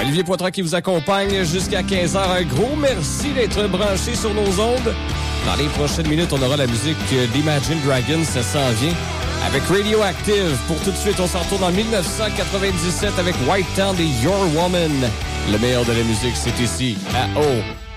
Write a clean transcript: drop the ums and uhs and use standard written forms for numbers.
Olivier Poitras qui vous accompagne jusqu'à 15h. Un gros merci d'être branché sur nos ondes. Dans les prochaines minutes, on aura la musique d'Imagine Dragons, ça s'en vient. Avec Radioactive. Pour tout de suite, on s'en retourne en 1997 avec White Town et Your Woman. Le meilleur de la musique, c'est ici, à O.